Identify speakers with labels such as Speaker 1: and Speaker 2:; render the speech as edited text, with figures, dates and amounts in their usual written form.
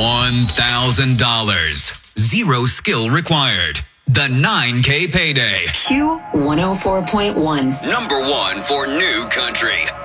Speaker 1: $1,000. Zero skill required. The 9K payday.
Speaker 2: Q104.1.
Speaker 3: Number one for new country.